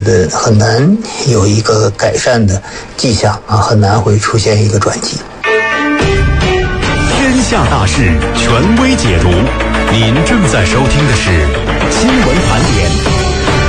得很难有一个改善的迹象啊，很难会出现一个转机。 天下大事，权威解读。您正在收听的是新闻盘点。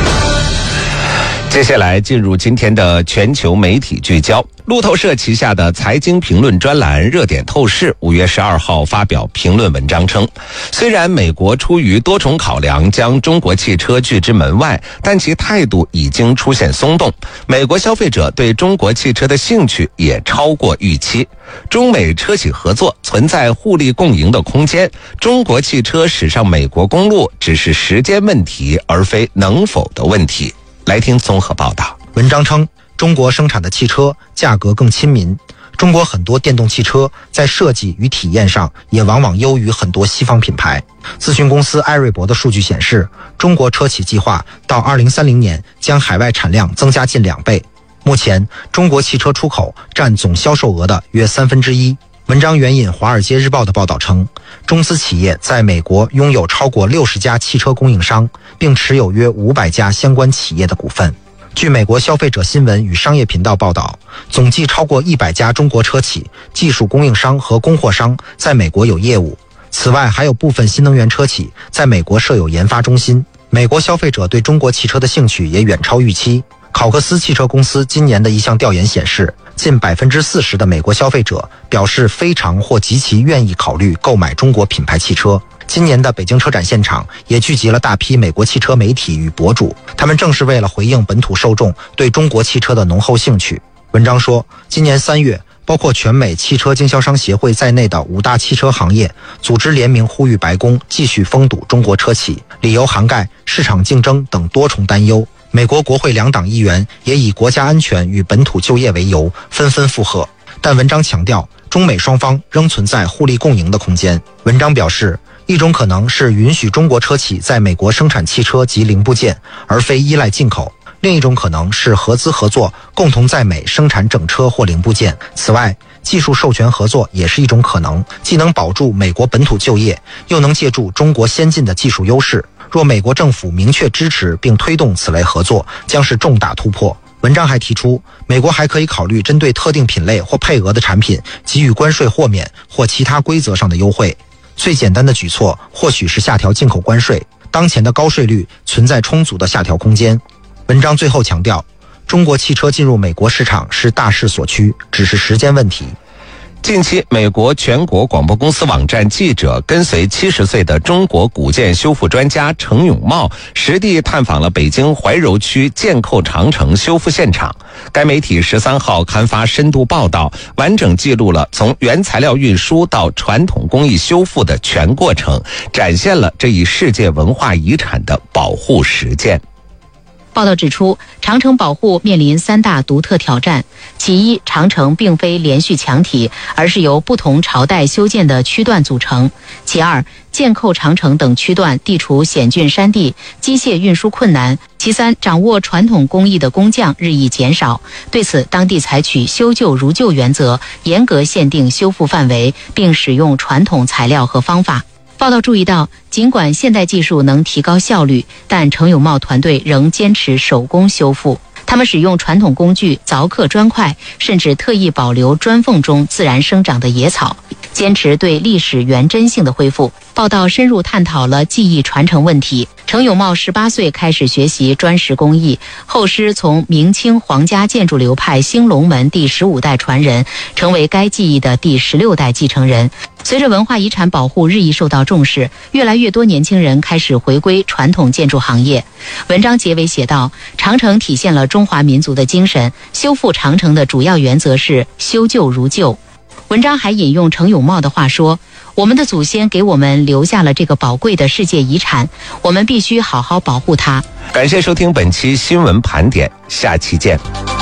接下来进入今天的全球媒体聚焦。路透社旗下的财经评论专栏热点透视5月12号发表评论文章称，虽然美国出于多重考量将中国汽车拒之门外，但其态度已经出现松动，美国消费者对中国汽车的兴趣也超过预期，中美车企合作存在互利共赢的空间，中国汽车驶上美国公路只是时间问题，而非能否的问题。来听综合报道。 文章称，中国生产的汽车价格更亲民，中国很多电动汽车在设计与体验上也往往优于很多西方品牌。咨询公司艾瑞博的数据显示，中国车企计划到2030年将海外产量增加近2倍。目前，中国汽车出口占总销售额的约1/3。文章援引《华尔街日报》的报道称，中资企业在美国拥有超过60家汽车供应商，并持有约500家相关企业的股份。据美国消费者新闻与商业频道报道，总计超过100家中国车企、技术供应商和供货商在美国有业务。此外，还有部分新能源车企在美国设有研发中心。美国消费者对中国汽车的兴趣也远超预期。考克斯汽车公司今年的一项调研显示，近40%的美国消费者表示非常或极其愿意考虑购买中国品牌汽车。今年的北京车展现场也聚集了大批美国汽车媒体与博主，他们正是为了回应本土受众对中国汽车的浓厚兴趣。文章说，今年3月，包括全美汽车经销商协会在内的5大汽车行业组织联名呼吁白宫继续封堵中国车企，理由涵盖市场竞争等多重担忧。美国国会2党议员也以国家安全与本土就业为由纷纷附和，但文章强调，中美双方仍存在互利共赢的空间。文章表示，一种可能是允许中国车企在美国生产汽车及零部件，而非依赖进口；另一种可能是合资合作，共同在美生产整车或零部件。此外，技术授权合作也是一种可能，既能保住美国本土就业，又能借助中国先进的技术优势。若美国政府明确支持并推动此类合作，将是重大突破。文章还提出，美国还可以考虑针对特定品类或配额的产品给予关税豁免或其他规则上的优惠。最简单的举措或许是下调进口关税，当前的高税率存在充足的下调空间。文章最后强调，中国汽车进入美国市场是大势所趋，只是时间问题。 近期，美国全国广播公司网站记者跟随70岁的中国古建修复专家程永茂实地探访了北京怀柔区建扣长城修复现场。该媒体13号刊发深度报道，完整记录了从原材料运输到传统工艺修复的全过程，展现了这一世界文化遗产的保护实践。 报道指出，长城保护面临3大独特挑战。其一，长城并非连续墙体，而是由不同朝代修建的区段组成。其二，建扣长城等区段地处险峻山地，机械运输困难。其三，掌握传统工艺的工匠日益减少。对此，当地采取修旧如旧原则，严格限定修复范围，并使用传统材料和方法。报道注意到，尽管现代技术能提高效率，但程永茂团队仍坚持手工修复。他们使用传统工具凿刻砖块，甚至特意保留砖缝中自然生长的野草，坚持对历史原真性的恢复。报道深入探讨了技艺传承问题。程永茂18岁开始学习砖石工艺，后师从明清皇家建筑流派兴隆门第15代传人，成为该技艺的第16代继承人。随着文化遗产保护日益受到重视，越来越多年轻人开始回归传统建筑行业。文章结尾写道，长城体现了中华民族的精神，修复长城的主要原则是修旧如旧。文章还引用程永茂的话说，我们的祖先给我们留下了这个宝贵的世界遗产，我们必须好好保护它。 感谢收听本期新闻盘点，下期见。